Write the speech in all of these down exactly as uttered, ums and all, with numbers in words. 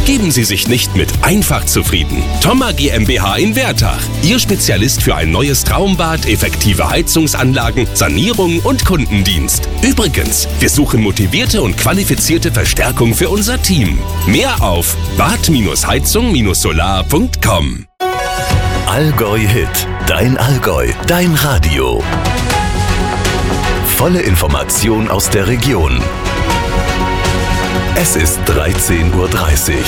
Geben Sie sich nicht mit einfach zufrieden. Thoma GmbH in Wertach. Ihr Spezialist für ein neues Traumbad, effektive Heizungsanlagen, Sanierung und Kundendienst. Übrigens, wir suchen motivierte und qualifizierte Verstärkung für unser Team. Mehr auf bad heizung solar punkt com. Allgäu Hit. Dein Allgäu. Dein Radio. Volle Information aus der Region. Es ist dreizehn Uhr dreißig.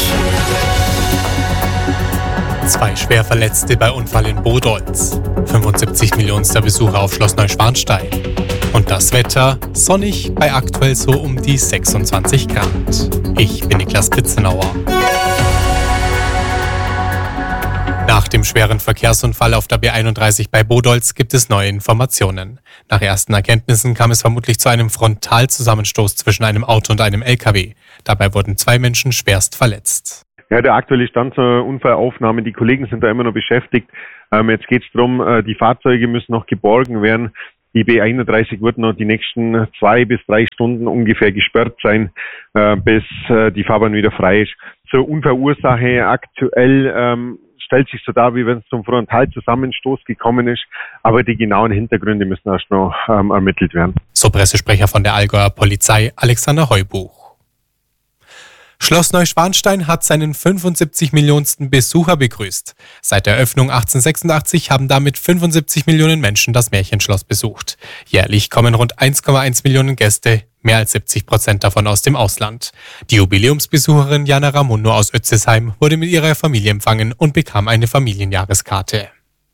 Zwei Schwerverletzte bei Unfall in Bodolz. fünfundsiebzig Millionenster Besucher auf Schloss Neuschwanstein. Und das Wetter sonnig bei aktuell so um die sechsundzwanzig Grad. Ich bin Niklas Kitzenauer. Nach dem schweren Verkehrsunfall auf der B einunddreißig bei Bodolz gibt es neue Informationen. Nach ersten Erkenntnissen kam es vermutlich zu einem Frontalzusammenstoß zwischen einem Auto und einem L K W. Dabei wurden zwei Menschen schwerst verletzt. Ja, der aktuelle Stand zur Unfallaufnahme, die Kollegen sind da immer noch beschäftigt. Ähm, jetzt geht es darum, äh, die Fahrzeuge müssen noch geborgen werden. Die B einunddreißig wird noch die nächsten zwei bis drei Stunden ungefähr gesperrt sein, äh, bis äh, die Fahrbahn wieder frei ist. Zur Unfallursache aktuell ähm, stellt sich so dar, wie wenn es zum Frontalzusammenstoß gekommen ist, aber die genauen Hintergründe müssen erst noch ähm, ermittelt werden. So Pressesprecher von der Allgäuer Polizei Alexander Heubuch. Schloss Neuschwanstein hat seinen fünfundsiebzig Millionensten Besucher begrüßt. Seit der Eröffnung achtzehnhundertsechsundachtzig haben damit fünfundsiebzig Millionen Menschen das Märchenschloss besucht. Jährlich kommen rund eins Komma eins Millionen Gäste, mehr als siebzig Prozent davon aus dem Ausland. Die Jubiläumsbesucherin Jana Ramundo aus Ötzesheim wurde mit ihrer Familie empfangen und bekam eine Familienjahreskarte.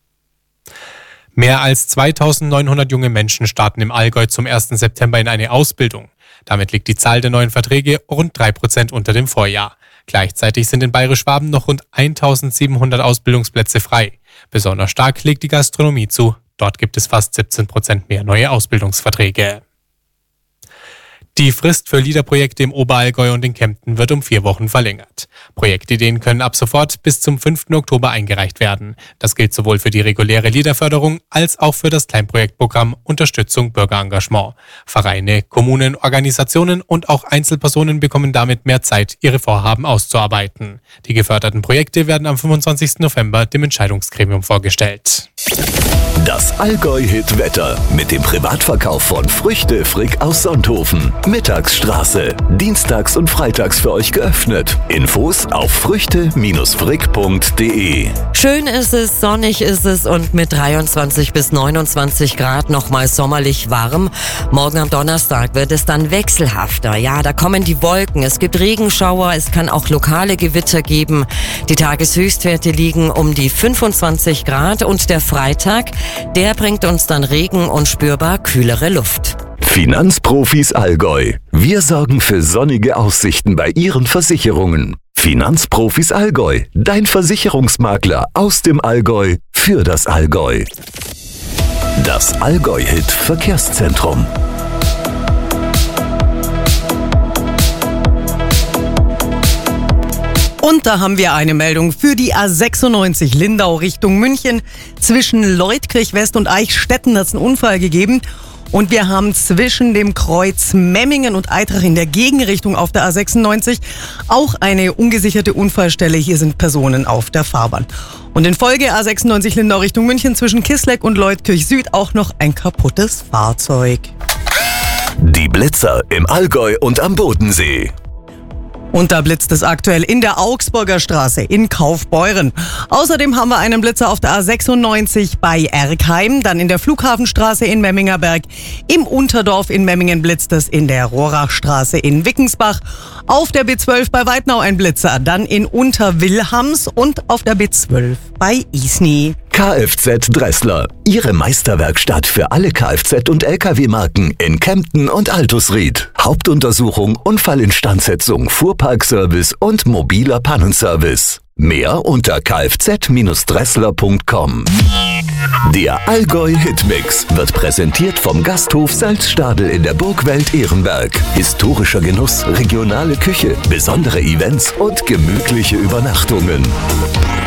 Mehr als zweitausendneunhundert junge Menschen starten im Allgäu zum ersten September in eine Ausbildung. Damit liegt die Zahl der neuen Verträge rund drei Prozent unter dem Vorjahr. Gleichzeitig sind in Bayerisch-Schwaben noch rund eintausendsiebenhundert Ausbildungsplätze frei. Besonders stark legt die Gastronomie zu. Dort gibt es fast siebzehn Prozent mehr neue Ausbildungsverträge. Die Frist für Liederprojekte im Oberallgäu und in Kempten wird um vier Wochen verlängert. Projektideen können ab sofort bis zum fünften Oktober eingereicht werden. Das gilt sowohl für die reguläre Liederförderung als auch für das Kleinprojektprogramm Unterstützung Bürgerengagement. Vereine, Kommunen, Organisationen und auch Einzelpersonen bekommen damit mehr Zeit, ihre Vorhaben auszuarbeiten. Die geförderten Projekte werden am fünfundzwanzigsten November dem Entscheidungsgremium vorgestellt. Das Allgäu-Hit-Wetter mit dem Privatverkauf von Früchte Frick aus Sonthofen. Mittagsstraße. Dienstags und freitags für euch geöffnet. Infos auf früchte frick punkt de. Schön ist es, sonnig ist es und mit dreiundzwanzig bis neunundzwanzig Grad nochmal sommerlich warm. Morgen am Donnerstag wird es dann wechselhafter. Ja, da kommen die Wolken. Es gibt Regenschauer. Es kann auch lokale Gewitter geben. Die Tageshöchstwerte liegen um die fünfundzwanzig Grad und der Freitag, der bringt uns dann Regen und spürbar kühlere Luft. Finanzprofis Allgäu. Wir sorgen für sonnige Aussichten bei Ihren Versicherungen. Finanzprofis Allgäu. Dein Versicherungsmakler aus dem Allgäu für das Allgäu. Das Allgäu-Hit Verkehrszentrum. Und da haben wir eine Meldung für die A sechsundneunzig Lindau Richtung München. Zwischen Leutkirch West und Eichstätten hat es einen Unfall gegeben. Und wir haben zwischen dem Kreuz Memmingen und Eitrach in der Gegenrichtung auf der A sechsundneunzig auch eine ungesicherte Unfallstelle. Hier sind Personen auf der Fahrbahn. Und in Folge A sechsundneunzig Lindau Richtung München zwischen Kissleck und Leutkirch Süd auch noch ein kaputtes Fahrzeug. Die Blitzer im Allgäu und am Bodensee. Und da blitzt es aktuell in der Augsburger Straße in Kaufbeuren. Außerdem haben wir einen Blitzer auf der A sechsundneunzig bei Erkheim, dann in der Flughafenstraße in Memmingerberg. Im Unterdorf in Memmingen blitzt es in der Rohrachstraße in Wickensbach. Auf der B zwölf bei Weidnau ein Blitzer, dann in Unterwilhams und auf der B zwölf bei Isny. Kfz Dressler, Ihre Meisterwerkstatt für alle Kfz- und L K W-Marken in Kempten und Altusried. Hauptuntersuchung, Unfallinstandsetzung, Fuhrparkservice und mobiler Pannenservice. Mehr unter kfz dressler punkt com. Der Allgäu-Hitmix wird präsentiert vom Gasthof Salzstadel in der Burgwelt Ehrenberg. Historischer Genuss, regionale Küche, besondere Events und gemütliche Übernachtungen.